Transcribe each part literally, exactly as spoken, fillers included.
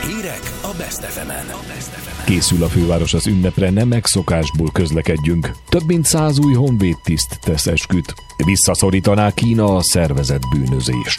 Hírek a Best ef emen. Készül a főváros az ünnepre, nem megszokásból közlekedjünk. Több mint száz új honvédtiszt tesz esküt. Visszaszorítaná Kína a szervezett bűnözést.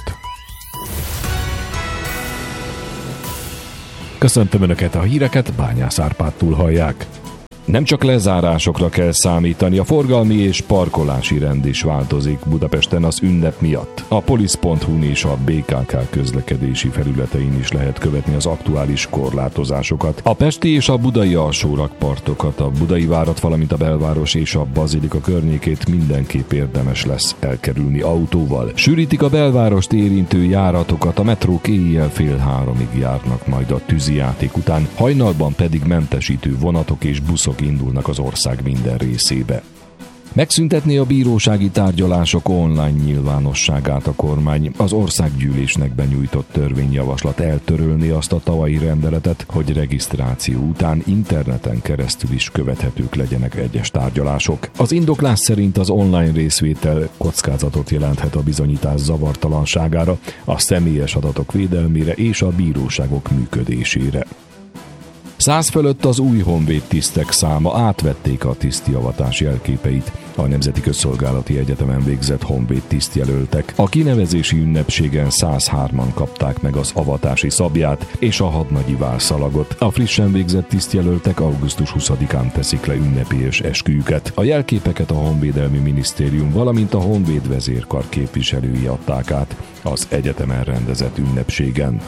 Köszöntöm Önöket, a híreket Bányász Árpádtól hallják. Nem csak lezárásokra kell számítani, a forgalmi és parkolási rend is változik Budapesten az ünnep miatt. A polisz pont hu-n és a bé ká ká közlekedési felületein is lehet követni az aktuális korlátozásokat. A pesti és a budai alsórakpartokat, a budai várat, valamint a belváros és a bazilika környékét mindenképp érdemes lesz elkerülni autóval. Sűrítik a belvárost érintő járatokat, a metrók éjjel fél háromig járnak majd a tűzijáték után, hajnalban pedig mentesítő vonatok és buszok indulnak az ország minden részébe. Megszüntetné a bírósági tárgyalások online nyilvánosságát a kormány. Az országgyűlésnek benyújtott törvényjavaslat eltörölni azt a tavalyi rendeletet, hogy regisztráció után interneten keresztül is követhetők legyenek egyes tárgyalások. Az indoklás szerint az online részvétel kockázatot jelenthet a bizonyítás zavartalanságára, a személyes adatok védelmére és a bíróságok működésére. Száz fölött az új honvédtisztek száma, átvették a tisztjavatás jelképeit a Nemzeti Közszolgálati Egyetemen végzett honvédtisztjelöltek. A kinevezési ünnepségen száz hárman kapták meg az avatási szabját és a hadnagyi válszalagot. A frissen végzett tisztjelöltek augusztus huszadikán teszik le ünnepélyes esküjüket. A jelképeket a Honvédelmi Minisztérium, valamint a Honvéd vezérkar képviselői adták át az egyetemen rendezett ünnepségen.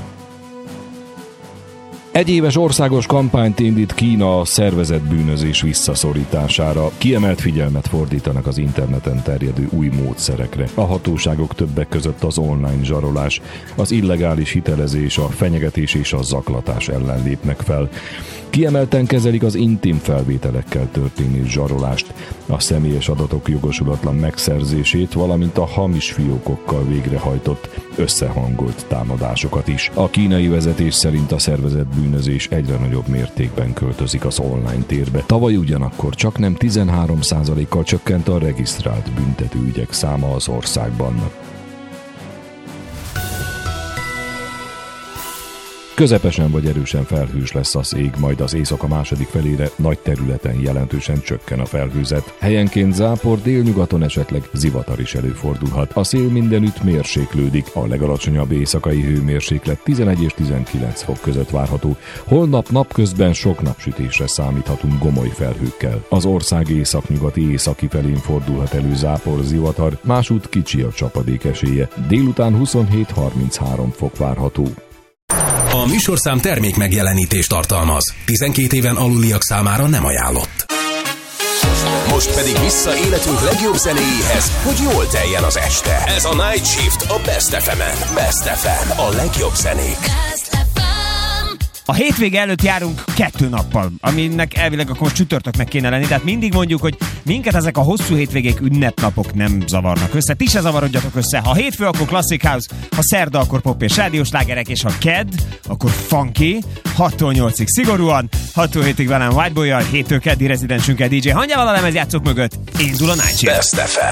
Egy éves országos kampányt indít Kína a szervezett bűnözés visszaszorítására. Kiemelt figyelmet fordítanak az interneten terjedő új módszerekre. A hatóságok többek között az online zsarolás, az illegális hitelezés, a fenyegetés és a zaklatás ellen lépnek fel. Kiemelten kezelik az intim felvételekkel történő zsarolást, a személyes adatok jogosulatlan megszerzését, valamint a hamis fiókokkal végrehajtott, összehangolt támadásokat is. A kínai vezetés szerint a szervezett bűnözés egyre nagyobb mértékben költözik az online térbe. Tavaly ugyanakkor csaknem tizenhárom százalékkal csökkent a regisztrált büntetőügyek száma az országban. Közepesen vagy erősen felhős lesz az ég, majd az éjszaka második felére nagy területen jelentősen csökken a felhőzet. Helyenként zápor, délnyugaton esetleg zivatar is előfordulhat. A szél mindenütt mérséklődik, a legalacsonyabb éjszakai hőmérséklet tizenegy és tizenkilenc fok között várható. Holnap napközben sok napsütésre számíthatunk gomoly felhőkkel. Az ország északnyugati északi felén fordulhat elő zápor, zivatar, másút kicsi a csapadék esélye. Délután huszonhét harminchárom fok várható. A műsorszám termék megjelenítést tartalmaz. tizenkét éven aluliak számára nem ajánlott. Most pedig vissza életünk legjobb zenéjéhez, hogy jól teljen az este. Ez a Night Shift a Best ef emen. Best ef em, a legjobb zenék. A hétvége előtt járunk kettő nappal, aminek elvileg akkor csütörtöknek kéne lenni, tehát mindig mondjuk, hogy minket ezek a hosszú hétvégék, ünnepnapok nem zavarnak össze. Ti se zavarodjatok össze. Ha hétfő, akkor Classic House, ha szerda, akkor pop és rádiós slágerek, és ha kedd, akkor funky, hattól nyolcig szigorúan, hattól hétig velem Whiteboy-jal, héttől keddi rezidensünkkel dé dzsé Hangyával a lemezjátszók mögött. Indul a Night Shift. Best ef em.